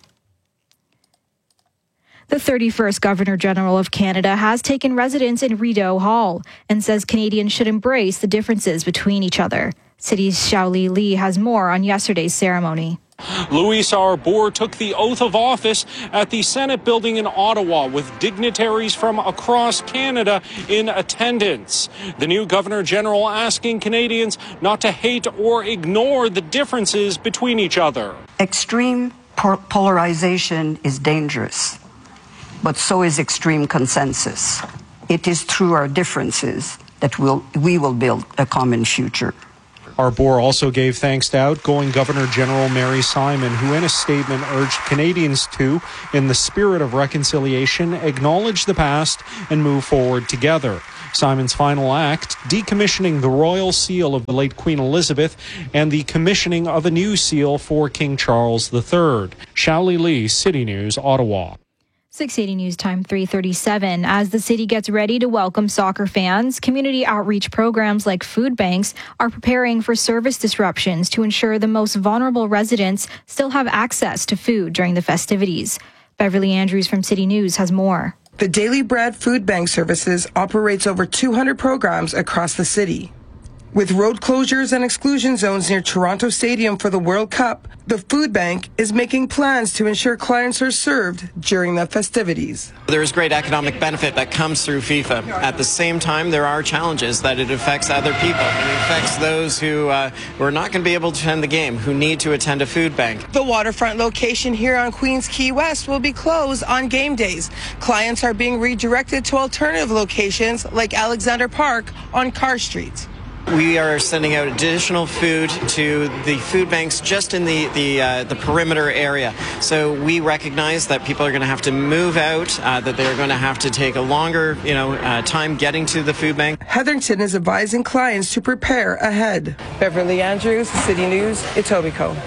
The 31st Governor General of Canada has taken residence in Rideau Hall and says Canadians should embrace the differences between each other. City's Xiaoli Li has more on yesterday's ceremony. Louis Arbour took the oath of office at the Senate building in Ottawa with dignitaries from across Canada in attendance. The new Governor General asking Canadians not to hate or ignore the differences between each other. Extreme polarization is dangerous, but so is extreme consensus. It is through our differences that we will build a common future. Arbour also gave thanks to outgoing Governor General Mary Simon, who in a statement urged Canadians to, in the spirit of reconciliation, acknowledge the past and move forward together. Simon's final act, decommissioning the royal seal of the late Queen Elizabeth and the commissioning of a new seal for King Charles III. Xiaoli Li, City News, Ottawa. 680 News Time 3:37. As the city gets ready to welcome soccer fans, community outreach programs like food banks are preparing for service disruptions to ensure the most vulnerable residents still have access to food during the festivities. Beverly Andrews from City News has more. The Daily Bread Food Bank Services operates over 200 programs across the city. With road closures and exclusion zones near Toronto Stadium for the World Cup, the food bank is making plans to ensure clients are served during the festivities. There is great economic benefit that comes through FIFA. At the same time, there are challenges that it affects other people. It affects those who are not going to be able to attend the game, who need to attend a food bank. The waterfront location here on Queens Quay West will be closed on game days. Clients are being redirected to alternative locations like Alexander Park on Carr Street. We are sending out additional food to the food banks just in the perimeter area. So we recognize that people are going to have to move out, that they're going to have to take a longer, time getting to the food bank. Hetherington is advising clients to prepare ahead. Beverly Andrews, City News, Etobicoke.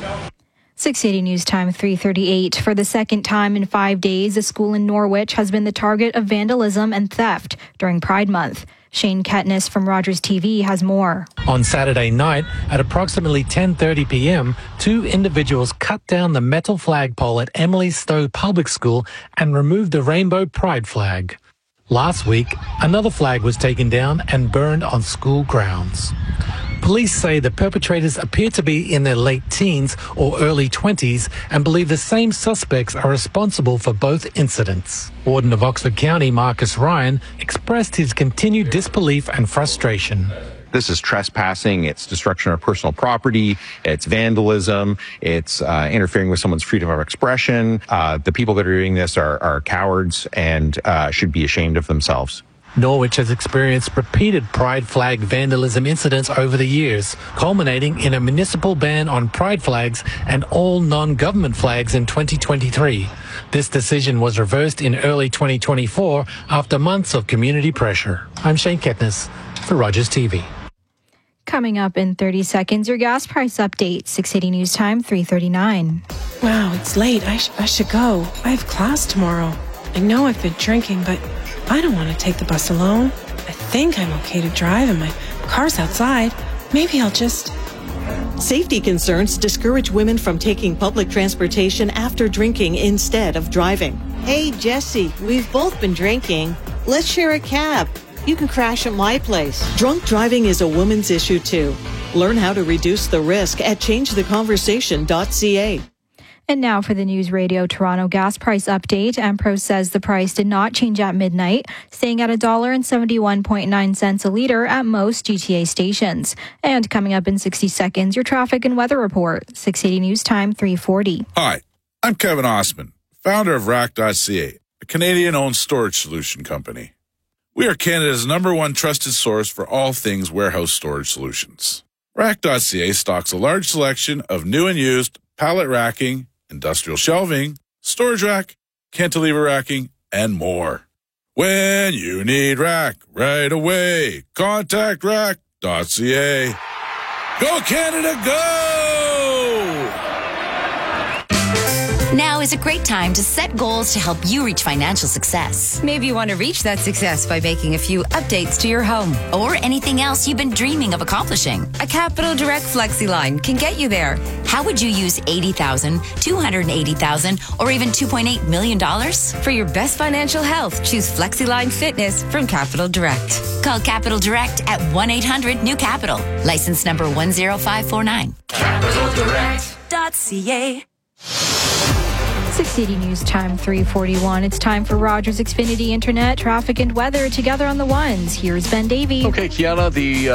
680 News Time 3:38. For the second time in 5 days, a school in Norwich has been the target of vandalism and theft during Pride Month. Shane Ketnis from Rogers TV has more. On Saturday night, at approximately 10:30 p.m., two individuals cut down the metal flagpole at Emily Stowe Public School and removed the rainbow pride flag. Last week, another flag was taken down and burned on school grounds. Police say the perpetrators appear to be in their late teens or early 20s and believe the same suspects are responsible for both incidents. Warden of Oxford County, Marcus Ryan, expressed his continued disbelief and frustration. This is trespassing, it's destruction of personal property, it's vandalism, it's interfering with someone's freedom of expression. The people that are doing this are cowards and should be ashamed of themselves. Norwich has experienced repeated pride flag vandalism incidents over the years, culminating in a municipal ban on pride flags and all non-government flags in 2023. This decision was reversed in early 2024 after months of community pressure. I'm Shane Ketnis for Rogers TV. Coming up in 30 seconds, your gas price update. 680 News Time 3:39. Wow, it's late. I should go. I have class tomorrow. I know I've been drinking, but I don't want to take the bus alone. I think I'm okay to drive and my car's outside. Maybe I'll just... Safety concerns discourage women from taking public transportation after drinking instead of driving. Hey, Jesse, we've both been drinking. Let's share a cab. You can crash at my place. Drunk driving is a woman's issue too. Learn how to reduce the risk at changetheconversation.ca. And now for the News Radio Toronto gas price update. Ampro says the price did not change at midnight, staying at $1.71.9 a litre at most GTA stations. And coming up in 60 seconds, your traffic and weather report. 680 News Time 3:40. Hi, I'm Kevin Osman, founder of Rack.ca, a Canadian-owned storage solution company. We are Canada's #1 trusted source for all things warehouse storage solutions. Rack.ca stocks a large selection of new and used pallet racking, industrial shelving, storage rack, cantilever racking, and more. When you need rack right away, contact rack.ca. Go Canada, go! Now Now is a great time to set goals to help you reach financial success. Maybe you want to reach that success by making a few updates to your home or anything else you've been dreaming of accomplishing. A Capital Direct FlexiLine can get you there. How would you use $80,000, $280,000, or even $2.8 million? For your best financial health, choose FlexiLine Fitness from Capital Direct. Call Capital Direct at 1-800-NEW-CAPITAL. License number 10549. CapitalDirect.ca. 680 News Time 3:41. It's time for Rogers Xfinity Internet, traffic and weather together on the ones. Here's Ben Davey. Okay, Kiana, the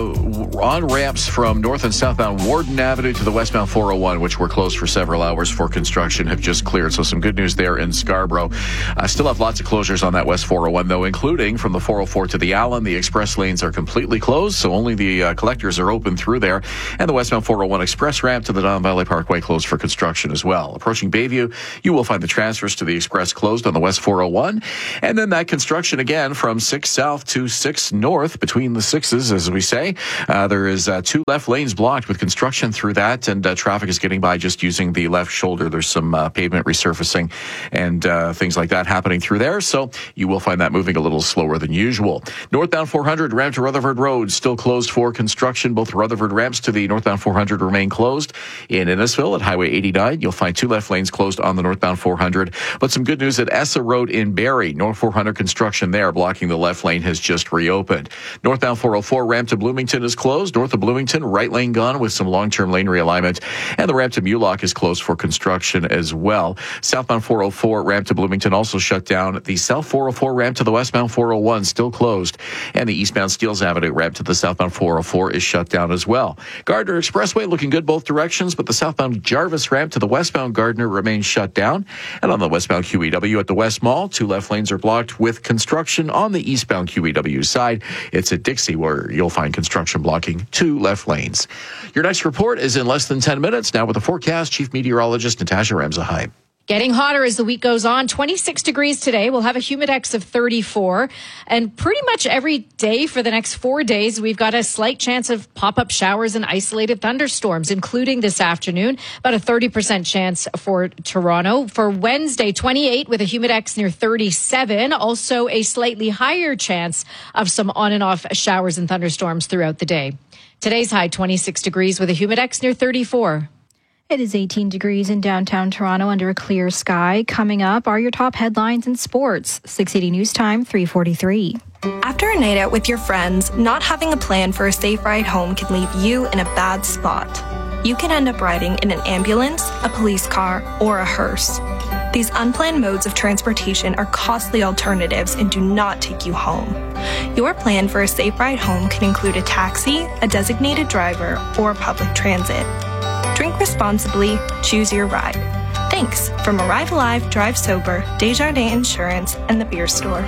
on-ramps from north and southbound Warden Avenue to the westbound 401, which were closed for several hours for construction, have just cleared. So some good news there in Scarborough. Still have lots of closures on that West 401, though, including from the 404 to the Allen. The express lanes are completely closed, so only the collectors are open through there. And the westbound 401 express ramp to the Don Valley Parkway closed for construction as well. Approaching Bayview, you will find the transfers to the express closed on the West 401. And then that construction again from 6 south to 6 north, between the sixes, as we say. There is 2 left lanes blocked with construction through that, and traffic is getting by just using the left shoulder. There's some pavement resurfacing and things like that happening through there. So you will find that moving a little slower than usual. Northbound 400 ramp to Rutherford Road still closed for construction. Both Rutherford ramps to the northbound 400 remain closed. In Innisfil at Highway 89, you'll find 2 left lanes closed on the northbound 400. But some good news at Essa Road in Barrie. North 400 construction there blocking the left lane has just reopened. Northbound 404 ramp to Bloomington is closed. North of Bloomington, right lane gone with some long-term lane realignment. And the ramp to Mulock is closed for construction as well. Southbound 404 ramp to Bloomington also shut down. The South 404 ramp to the westbound 401 still closed. And the eastbound Steeles Avenue ramp to the southbound 404 is shut down as well. Gardner Expressway looking good both directions, but the southbound Jarvis ramp to the westbound Gardner remains shut down. And on the westbound QEW at the West Mall, 2 left lanes are blocked with construction. On the eastbound QEW side, it's at Dixie where you'll find construction blocking 2 left lanes. Your next report is in less than 10 minutes. Now with the forecast, Chief Meteorologist Natasha Ramzahai. Getting hotter as the week goes on. 26 degrees today. We'll have a humidex of 34. And pretty much every day for the next 4 days, we've got a slight chance of pop-up showers and isolated thunderstorms, including this afternoon. About a 30% chance for Toronto. For Wednesday, 28 with a humidex near 37. Also a slightly higher chance of some on and off showers and thunderstorms throughout the day. Today's high, 26 degrees with a humidex near 34. It is 18 degrees in downtown Toronto under a clear sky. Coming up are your top headlines in sports. 680 News Time, 3:43. After a night out with your friends, not having a plan for a safe ride home can leave you in a bad spot. You can end up riding in an ambulance, a police car, or a hearse. These unplanned modes of transportation are costly alternatives and do not take you home. Your plan for a safe ride home can include a taxi, a designated driver, or public transit. Drink responsibly, choose your ride. Thanks from Arrive Alive, Drive Sober, Desjardins Insurance, and the Beer Store.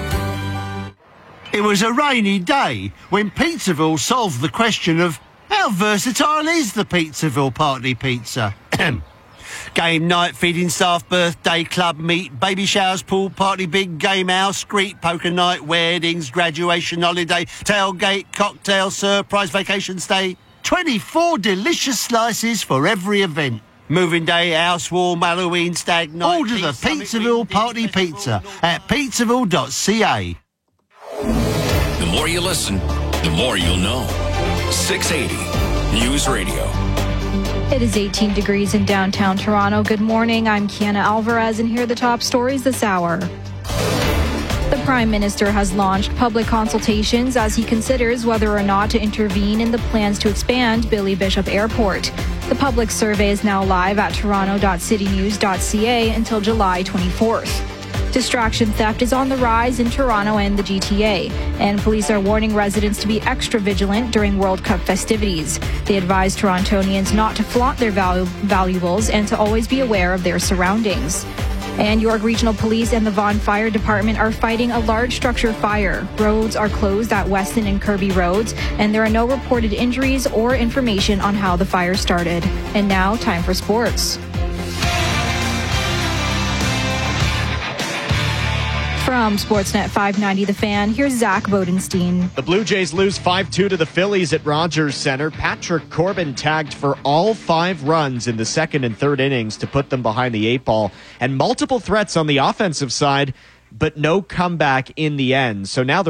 It was a rainy day when Pizzaville solved the question of how versatile is the Pizzaville Party Pizza? Game night, feeding staff, birthday, club meet, baby showers, pool party, big game house, street poker night, weddings, graduation holiday, tailgate, cocktail, surprise vacation stay. 24 delicious slices for every event. Moving day, house warm, Halloween, stag night. Order the Pizzaville Party Pizza at pizzaville.ca. The more you listen, the more you'll know. 680 News Radio. It is 18 degrees in downtown Toronto. Good morning. I'm Kiana Alvarez, and here are the top stories this hour. The Prime Minister has launched public consultations as he considers whether or not to intervene in the plans to expand Billy Bishop Airport. The public survey is now live at toronto.citynews.ca until July 24th. Distraction theft is on the rise in Toronto and the GTA, and police are warning residents to be extra vigilant during World Cup festivities. They advise Torontonians not to flaunt their valuables and to always be aware of their surroundings. And York Regional Police and the Vaughan Fire Department are fighting a large structure fire. Roads are closed at Weston and Kirby Roads, and there are no reported injuries or information on how the fire started. And now, time for sports. From Sportsnet 590 The Fan, here's Zach Bodenstein. The Blue Jays lose 5-2 to the Phillies at Rogers Center. Patrick Corbin tagged for all 5 runs in the second and third innings to put them behind the 8 ball. And multiple threats on the offensive side, but no comeback in the end. So now they're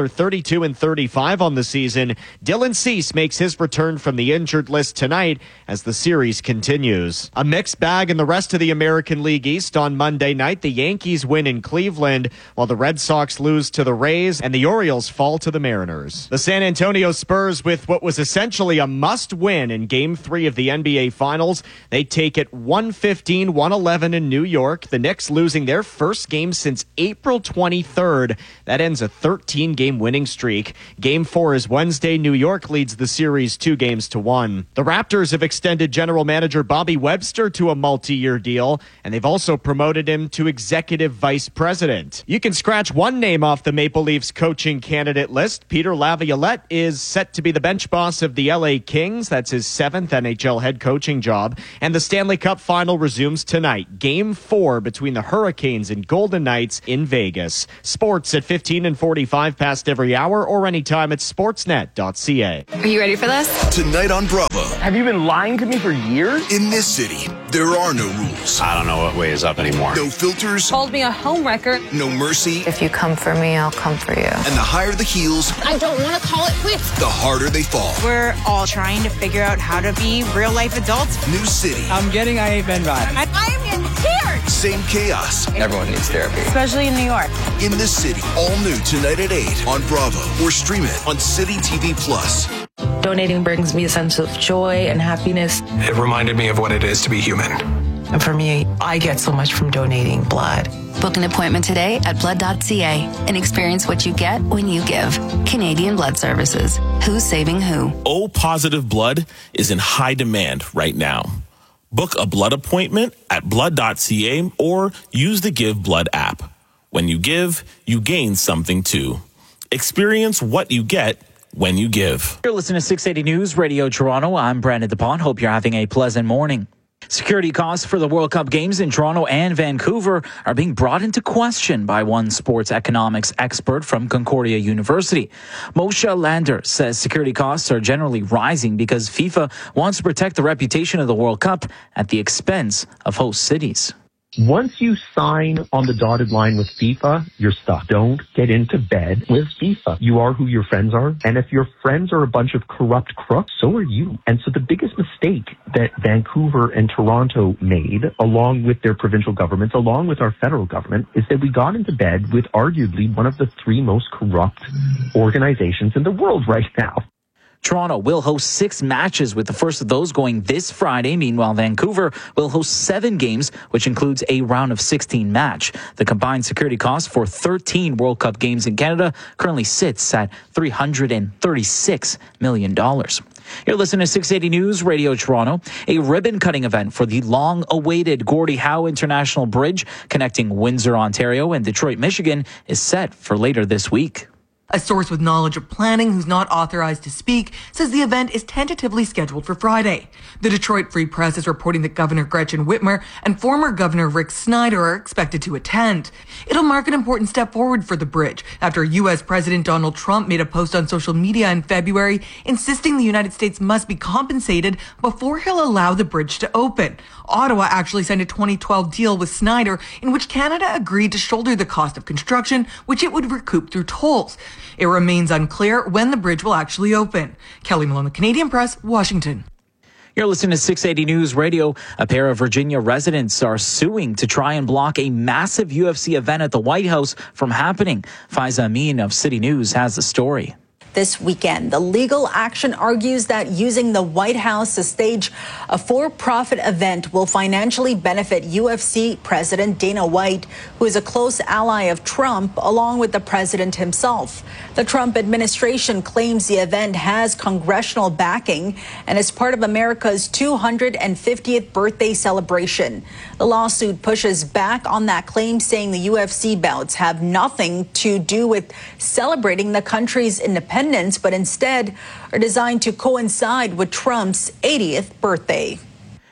32-35 on the season. Dylan Cease makes his return from the injured list tonight as the series continues. A mixed bag in the rest of the American League East on Monday night. The Yankees win in Cleveland, while the Red Sox lose to the Rays and the Orioles fall to the Mariners. The San Antonio Spurs, with what was essentially a must-win in Game 3 of the NBA Finals, they take it 115-111 in New York. The Knicks losing their first game since April 23rd. That ends a 13-game winning streak. Game 4 is Wednesday. New York leads the series 2-1. The Raptors have extended general manager Bobby Webster to a multi-year deal, and they've also promoted him to executive vice president. You can scratch one name off the Maple Leafs coaching candidate list. Peter Laviolette is set to be the bench boss of the LA Kings. That's his 7th NHL head coaching job. And the Stanley Cup final resumes tonight. Game 4 between the Hurricanes and Golden Knights in Vegas. Sports at 15 and 45 past every hour or anytime at sportsnet.ca. Are you ready for this? Tonight on Bravo. Have you been lying to me for years? In this city, there are no rules. I don't know what way is up anymore. No filters. Called me a homewrecker. No mercy. If you come for me, I'll come for you. And the higher the heels, I don't want to call it quits. the harder they fall. We're all trying to figure out how to be real-life adults. New city. I'm getting I Ain't Been Vibe. I am in tears. Same chaos. Everyone needs therapy. Especially in New York. In this city. All new tonight at 8 on Bravo. Or stream it on City TV Plus. Donating brings me a sense of joy and happiness. It reminded me of what it is to be human. And for me, I get so much from donating blood. Book an appointment today at blood.ca and experience what you get when you give. Canadian Blood Services. Who's saving who? O positive blood is in high demand right now. Book a blood appointment at blood.ca or use the Give Blood app. When you give, you gain something too. Experience what you get when you give. You're listening to 680 News Radio Toronto. I'm Brandon DePont. Hope you're having a pleasant morning. Security costs for the World Cup games in Toronto and Vancouver are being brought into question by one sports economics expert from Concordia University. Moshe Lander says security costs are generally rising because FIFA wants to protect the reputation of the World Cup at the expense of host cities. Once you sign on the dotted line with FIFA, you're stuck. Don't get into bed with FIFA. You are who your friends are. And if your friends are a bunch of corrupt crooks, so are you. And so the biggest mistake that Vancouver and Toronto made, along with their provincial governments, along with our federal government, is that we got into bed with arguably one of the 3 most corrupt organizations in the world right now. Toronto will host 6 matches, with the first of those going this Friday. Meanwhile, Vancouver will host 7 games, which includes a round of 16 match. The combined security cost for 13 World Cup games in Canada currently sits at $336 million. You're listening to 680 News Radio Toronto. A ribbon-cutting event for the long-awaited Gordie Howe International Bridge connecting Windsor, Ontario and Detroit, Michigan is set for later this week. A source with knowledge of planning who's not authorized to speak says the event is tentatively scheduled for Friday. The Detroit Free Press is reporting that Governor Gretchen Whitmer and former Governor Rick Snyder are expected to attend. It'll mark an important step forward for the bridge after U.S. President Donald Trump made a post on social media in February insisting the United States must be compensated before he'll allow the bridge to open. Ottawa actually signed a 2012 deal with Snyder in which Canada agreed to shoulder the cost of construction, which it would recoup through tolls. It remains unclear when the bridge will actually open. Kelly Malone, The Canadian Press, Washington. You're listening to 680 News Radio. A pair of Virginia residents are suing to try and block a massive UFC event at the White House from happening. Faiza Amin of City News has the story. This weekend, the legal action argues that using the White House to stage a for-profit event will financially benefit UFC President Dana White, who is a close ally of Trump, along with the president himself. The Trump administration claims the event has congressional backing and is part of America's 250th birthday celebration. The lawsuit pushes back on that claim, saying the UFC bouts have nothing to do with celebrating the country's independence, but instead are designed to coincide with Trump's 80th birthday.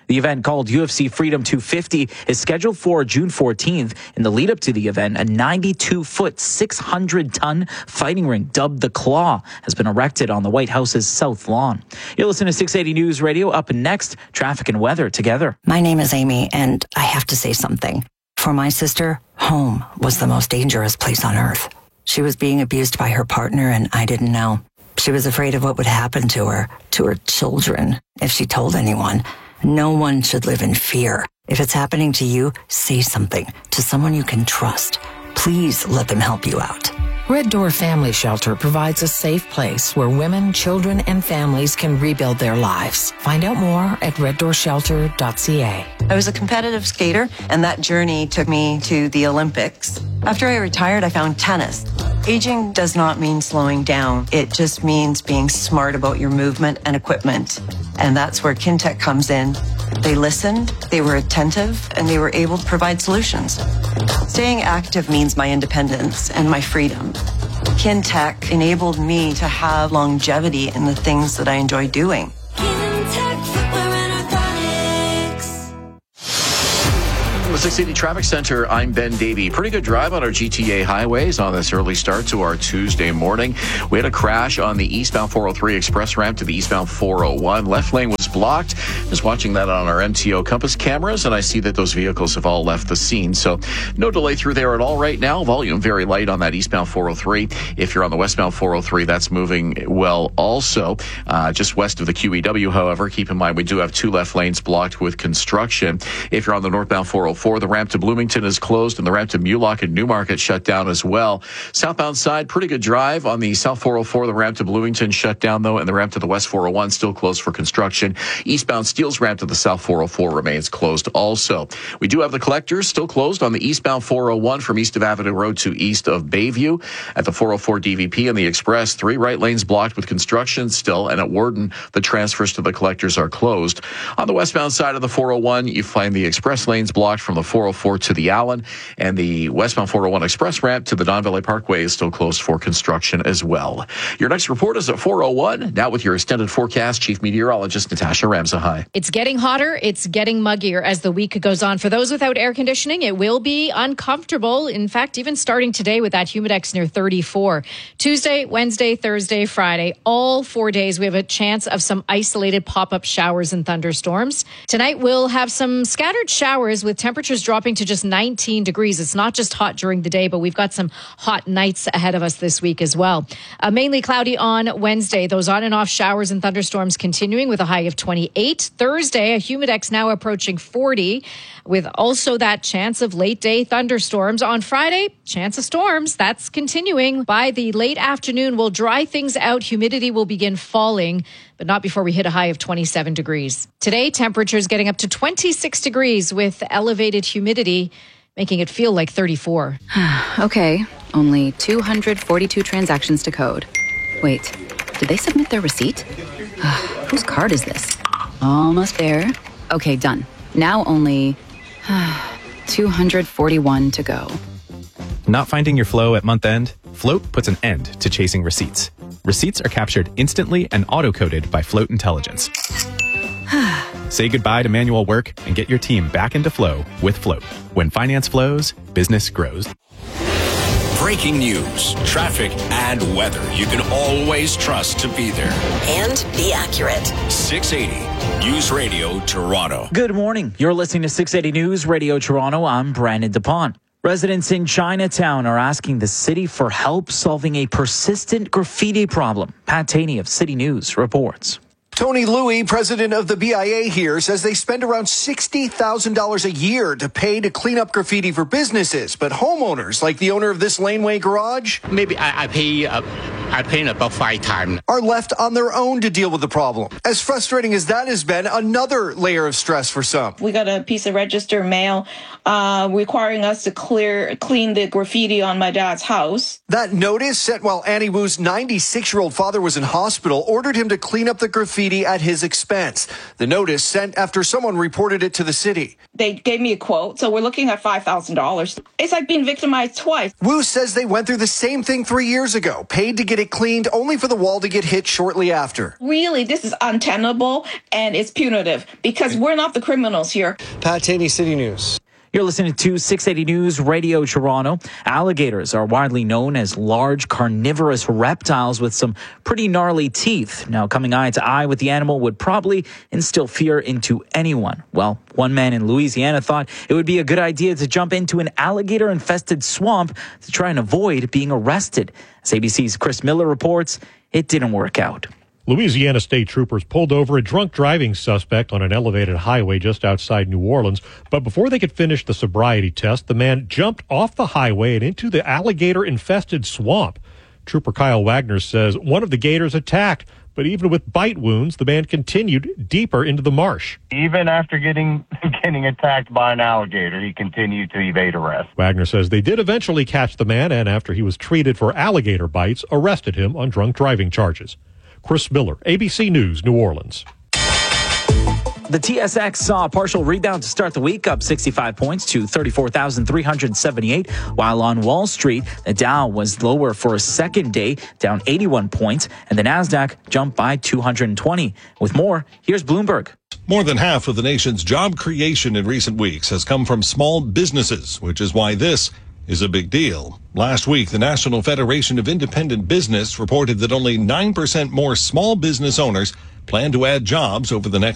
The event, called UFC Freedom 250, is scheduled for June 14th. In the lead up to the event, a 92-foot, 600-ton fighting ring dubbed the Claw has been erected on the White House's South Lawn. You're listening to 680 News Radio. Up next, traffic and weather together. My name is Amy, and I have to say something. For my sister, home was the most dangerous place on earth. She was being abused by her partner, and I didn't know. She was afraid of what would happen to her children, if she told anyone. No one should live in fear. If it's happening to you, say something to someone you can trust. Please let them help you out. Red Door Family Shelter provides a safe place where women, children, and families can rebuild their lives. Find out more at reddoorshelter.ca. I was a competitive skater, and that journey took me to the Olympics. After I retired, I found tennis. Aging does not mean slowing down. It just means being smart about your movement and equipment. And that's where Kintec comes in. They listened, they were attentive, and they were able to provide solutions. Staying active means my independence and my freedom. Kintec enabled me to have longevity in the things that I enjoy doing. The 680 Traffic Center, I'm Ben Davey. Pretty good drive on our GTA highways on this early start to our Tuesday morning. We had a crash on the eastbound 403 express ramp to the eastbound 401. Left lane was blocked. Just watching that on our MTO Compass cameras, and I see that those vehicles have all left the scene. So no delay through there at all right now. Volume very light on that eastbound 403. If you're on the westbound 403, that's moving well also. Just west of the QEW, however, keep in mind we do have two left lanes blocked with construction. If you're on the northbound 404, the ramp to Bloomington is closed and the ramp to Mulock and Newmarket shut down as well. Southbound side, pretty good drive on the South 404. The ramp to Bloomington shut down though, and the ramp to the West 401 still closed for construction. Eastbound Steeles ramp to the South 404 remains closed also. We do have the collectors still closed on the eastbound 401 from east of Avenue Road to east of Bayview. At the 404 DVP and the Express, 3 right lanes blocked with construction still, and at Warden, the transfers to the collectors are closed. On the westbound side of the 401, you find the Express lanes blocked from the 404 to the Allen, and the westbound 401 Express ramp to the Don Valley Parkway is still closed for construction as well. Your next report is at 401. Now with your extended forecast, Chief Meteorologist Natasha Ramsahai. It's getting hotter. It's getting muggier as the week goes on. For those without air conditioning, it will be uncomfortable. In fact, even starting today with that Humidex near 34. Tuesday, Wednesday, Thursday, Friday, all 4 days, we have a chance of some isolated pop-up showers and thunderstorms. Tonight, we'll have some scattered showers with temperatures dropping to just 19 degrees. It's not just hot during the day, but we've got some hot nights ahead of us this week as well. Mainly cloudy on Wednesday. Those on and off showers and thunderstorms continuing with a high of 28. Thursday, a Humidex now approaching 40 with also that chance of late day thunderstorms. On Friday, chance of storms. That's continuing. By the late afternoon, we'll dry things out. Humidity will begin falling, but not before we hit a high of 27 degrees. Today, temperatures getting up to 26 degrees with elevated humidity, making it feel like 34. Okay, only 242 transactions to code. Wait, did they submit their receipt? Whose card is this? Almost there. Okay, done. Now only 241 to go. Not finding your flow at month end? Float puts an end to chasing receipts. Receipts are captured instantly and auto-coded by Float Intelligence. Say goodbye to manual work and get your team back into flow with Float. When finance flows, business grows. Breaking news, traffic, and weather you can always trust to be there. And be accurate. 680 News Radio Toronto. Good morning. You're listening to 680 News Radio Toronto. I'm Brandon DuPont. Residents in Chinatown are asking the city for help solving a persistent graffiti problem. Pat Taney of City News reports. Tony Louie, president of the BIA here, says they spend around $60,000 a year to pay to clean up graffiti for businesses. But homeowners, like the owner of this Laneway Garage, maybe I pay about 5 times, are left on their own to deal with the problem. As frustrating as that has been, another layer of stress for some. We got a piece of registered mail requiring us to clean the graffiti on my dad's house. That notice, sent while Annie Wu's 96-year-old father was in hospital, ordered him to clean up the graffiti graffiti at his expense. The notice sent after someone reported it to the city. They gave me a quote, so we're looking at $5,000. It's like being victimized twice. Wu says they went through the same thing 3 years ago, paid to get it cleaned, only for the wall to get hit shortly after. Really, this is untenable, and it's punitive, because we're not the criminals here. Pat Taney, City News. You're listening to 680 News Radio Toronto. Alligators are widely known as large carnivorous reptiles with some pretty gnarly teeth. Now, coming eye to eye with the animal would probably instill fear into anyone. Well, one man in Louisiana thought it would be a good idea to jump into an alligator-infested swamp to try and avoid being arrested. As ABC's Chris Miller reports, it didn't work out. Louisiana state troopers pulled over a drunk driving suspect on an elevated highway just outside New Orleans. But before they could finish the sobriety test, the man jumped off the highway and into the alligator-infested swamp. Trooper Kyle Wagner says one of the gators attacked, but even with bite wounds, the man continued deeper into the marsh. Even after getting attacked by an alligator, he continued to evade arrest. Wagner says they did eventually catch the man, and after he was treated for alligator bites, arrested him on drunk driving charges. Chris Miller, ABC News, New Orleans. The TSX saw a partial rebound to start the week, up 65 points to 34,378, while on Wall Street, the Dow was lower for a second day, down 81 points, and the Nasdaq jumped by 220. With more, here's Bloomberg. More than half of the nation's job creation in recent weeks has come from small businesses, which is why this is a big deal. Last week, the National Federation of Independent Business reported that only 9% more small business owners plan to add jobs over the next